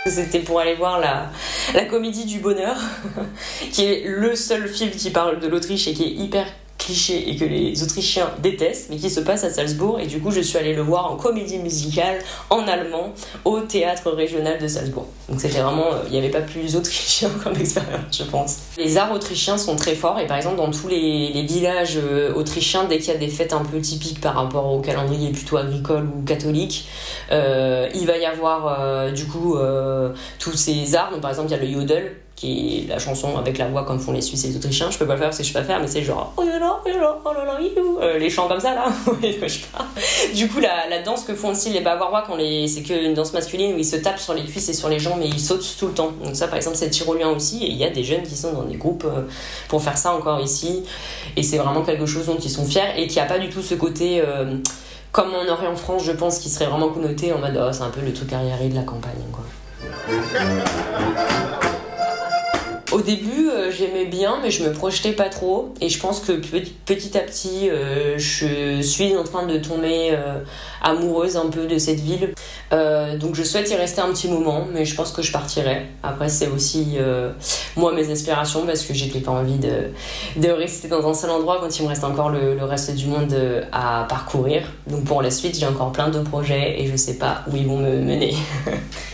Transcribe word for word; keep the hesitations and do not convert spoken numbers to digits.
C'était pour aller voir la, la Comédie du Bonheur, qui est le seul film qui parle de l'Autriche et qui est hyper cliché et que les Autrichiens détestent, mais qui se passe à Salzbourg. Et du coup, je suis allée le voir en comédie musicale, en allemand, au théâtre régional de Salzbourg. Donc c'était vraiment, il n'y avait pas plus autrichien comme expérience, je pense. Les arts autrichiens sont très forts, et par exemple, dans tous les, les villages euh, autrichiens, dès qu'il y a des fêtes un peu typiques par rapport au calendrier plutôt agricole ou catholique, euh, il va y avoir euh, du coup euh, tous ces arts. Donc par exemple, il y a le yodel, qui est la chanson avec la voix comme font les Suisses et les Autrichiens. Je peux pas le faire parce que je sais pas faire, mais c'est genre oh là là, oh là là, oh là là, euh, les chants comme ça là. Je sais pas. Du coup, la, la danse que font aussi les Bavarois, quand les, c'est qu'une danse masculine où ils se tapent sur les cuisses et sur les jambes, mais ils sautent tout le temps. Donc ça, par exemple, c'est tyrolien aussi, et il y a des jeunes qui sont dans des groupes euh, pour faire ça encore ici, et c'est vraiment quelque chose dont ils sont fiers et qui a pas du tout ce côté euh, comme on aurait en France, je pense, qui serait vraiment connoté en mode oh, c'est un peu le truc arriéré de la campagne, quoi. Au début, euh, j'aimais bien, mais je me projetais pas trop. Et je pense que petit, petit à petit, euh, je suis en train de tomber euh, amoureuse un peu de cette ville. Euh, donc je souhaite y rester un petit moment, mais je pense que je partirai. Après, c'est aussi, euh, moi, mes aspirations, parce que j'ai pas envie de, de rester dans un seul endroit quand il me reste encore le, le reste du monde à parcourir. Donc pour la suite, j'ai encore plein de projets et je sais pas où ils vont me mener.